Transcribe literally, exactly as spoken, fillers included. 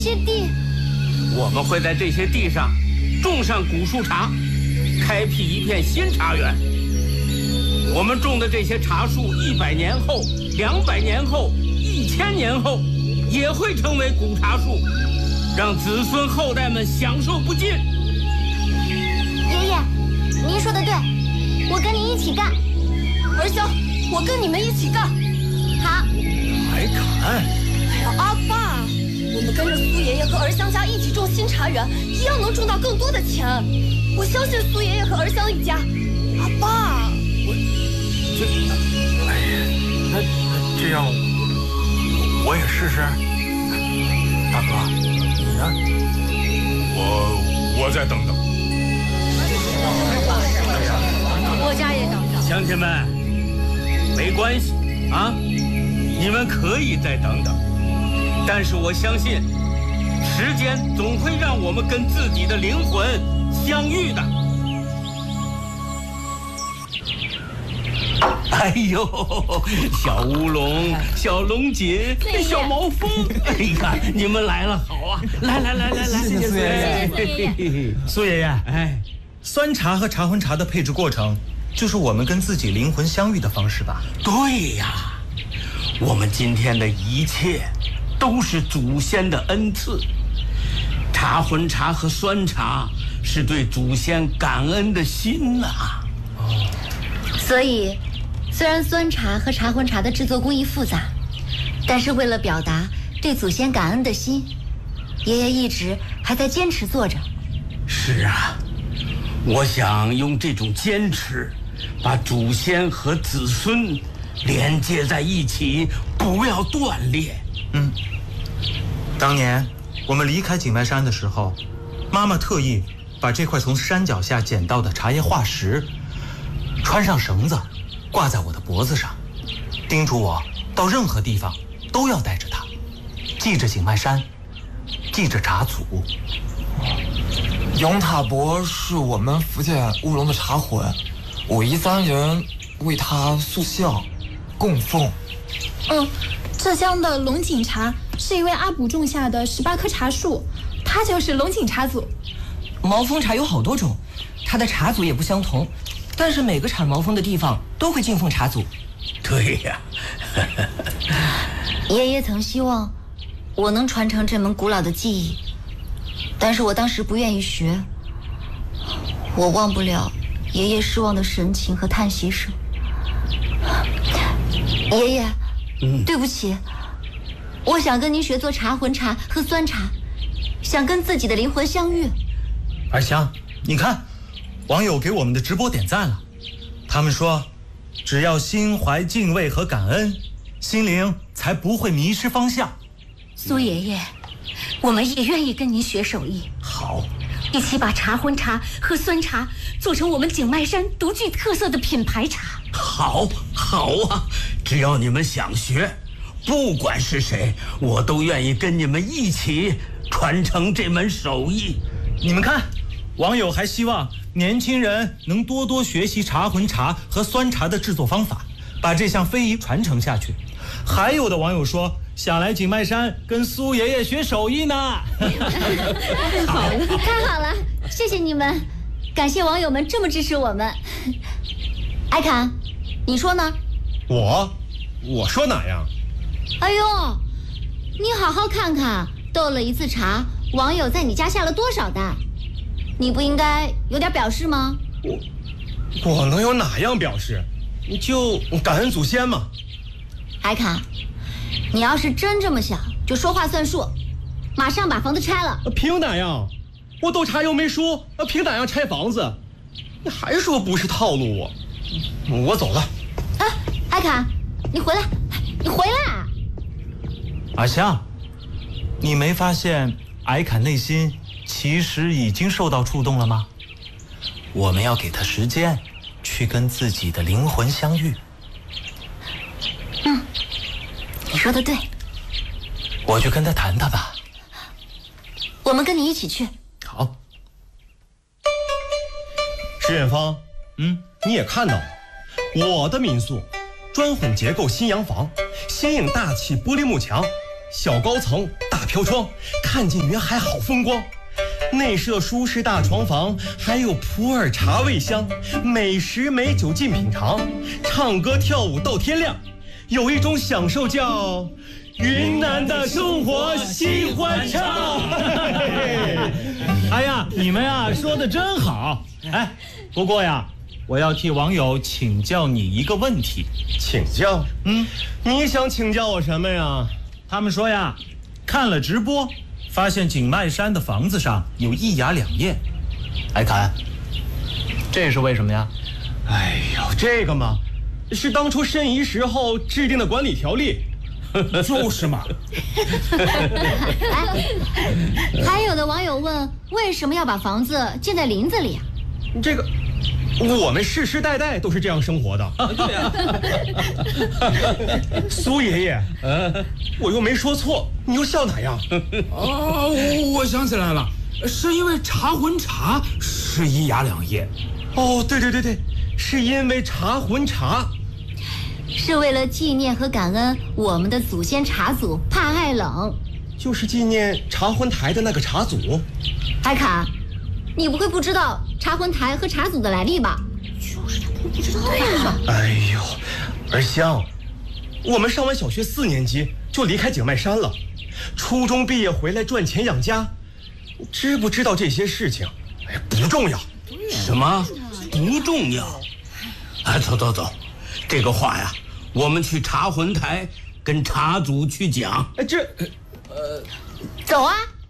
这地， 我们会在这些地上种上古树茶，开辟一片新茶园。我们种的这些茶树，一百年后、两百年后、一千年后，也会成为古茶树，让子孙后代们享受不尽。 爷爷，您说的对，我跟您一起干。 儿香，我跟你们一起干。 好。 还敢？ 哎呀，阿爸，我们跟着苏爷爷和儿香家一起种新茶园，一样能挣到更多的钱。我相信苏爷爷和儿香一家。阿爸， 我这，哎呀，那那这样，我也试试。大哥，你呢？ 我我再等等。 我家也等等。 乡亲们，没关系啊，你们可以再等等，但是我相信，时间总会让我们跟自己的灵魂相遇的。哎呦，小乌龙、小龙锦、小毛峰，哎呀，你们来了，好啊！来来来来来， 谢谢苏爷爷。 谢谢苏爷爷。 苏爷爷， 哎， 酸茶和茶荤茶的配制过程，就是我们跟自己灵魂相遇的方式吧？ 对呀，我们今天的一切都是祖先的恩赐。茶荤茶和酸茶是对祖先感恩的心呐、啊。 所以，虽然酸茶和茶荤茶的制作工艺复杂，但是为了表达对祖先感恩的心，爷爷一直还在坚持做着。 是啊，我想用这种坚持，把祖先和子孙连接在一起，不要断裂。 嗯，当年我们离开景迈山的时候，妈妈特意把这块从山脚下捡到的茶叶化石穿上绳子，挂在我的脖子上，叮嘱我到任何地方都要带着它，记着景迈山，记着茶祖。 杨塔伯是我们福建乌龙的茶魂，我一三人为他塑像供奉。 嗯，浙江的龙井茶是一位阿卜种下的十八棵茶树，他就是龙井茶祖。 毛峰茶有好多种，它的茶祖也不相同，但是每个产毛峰的地方都会敬奉茶祖。 对呀， 爷爷曾希望我能传承这门古老的技艺，但是我当时不愿意学。我忘不了爷爷失望的神情和叹息声。爷爷，嗯，对不起，我想跟您学做茶荤茶和酸茶，想跟自己的灵魂相遇。 二香，你看，网友给我们的直播点赞了，他们说，只要心怀敬畏和感恩，心灵才不会迷失方向。 苏爷爷，我们也愿意跟您学手艺。 好， 一起把茶荤茶和酸茶做成我们景迈山独具特色的品牌茶。 好，好啊！只要你们想学，不管是谁，我都愿意跟你们一起传承这门手艺。 你们看，网友还希望年轻人能多多学习茶荤茶和酸茶的制作方法，把这项非遗传承下去。还有的网友说，想来景迈山跟苏爷爷学手艺呢。 太好了，太好了，谢谢你们，感谢网友们这么支持我们。艾侃，你说呢？ 我，我说哪样？ 哎呦，你好好看看，斗了一次茶，网友在你家下了多少单？你不应该有点表示吗？ 我我能有哪样表示？你就感恩祖先嘛。 艾侃，你要是真这么想，就说话算数，马上把房子拆了。 凭哪样？我斗茶又没输，凭哪样拆房子？你还说不是套路我？我走了。 啊，艾侃，你回来，你回来！ 阿香，你没发现艾侃内心其实已经受到触动了吗？我们要给他时间，去跟自己的灵魂相遇。 嗯，你说的对。 我去跟他谈谈吧。 我们跟你一起去。 好。 石远芳， 嗯， 你也看到了，我的民宿，砖混结构新洋房，新颖大气玻璃幕墙，小高层大大飘窗，看见云海好风光。内设舒适大床房，还有普洱茶味香，美食美酒尽品尝，唱歌跳舞到天亮。有一种享受叫云南的生活喜欢唱。 哎呀，你们呀说的真好。哎，不过呀，我要替网友请教你一个问题。 请教？嗯，你想请教我什么呀？ 他们说呀，看了直播，发现景迈山的房子上有一牙两叶。哎，侃，这是为什么呀？ 哎呦，这个嘛，是当初申遗时候制定的管理条例。 就是嘛。 哎，还有的网友问，为什么要把房子建在林子里啊？ 这个，我们世世代代都是这样生活的。 对呀。 苏爷爷，我又没说错，你又笑哪样？ 哦，我我想起来了，是因为茶魂茶是一牙两叶。 哦，对对对对，是因为茶魂茶。 是为了纪念和感恩我们的祖先茶祖怕爱冷， 就是纪念茶魂台的那个茶祖。 海侃，你不会不知道茶魂台和茶祖的来历吧？就是他不不知道呀。 哎呦，儿香，我们上完小学四年级就离开景迈山了，初中毕业回来赚钱养家，知不知道这些事情？哎呀，不重要。 什么不重要？哎，走走走。这个话呀，我们去茶魂台跟茶祖去讲。 哎，这，呃， 走啊！